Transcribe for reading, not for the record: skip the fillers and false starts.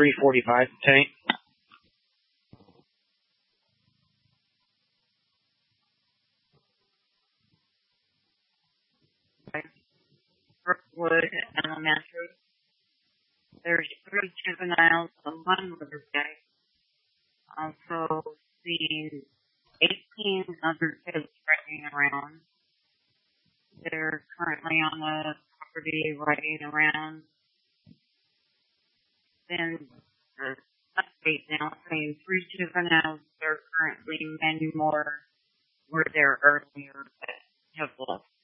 345 tank. Brookwood Elementary. There's 3 juveniles and 1 litter bag. Also seen 18 other kids running around. They're currently on the property riding around. Then the update now saying 3 juveniles are currently, many more were there earlier but have left.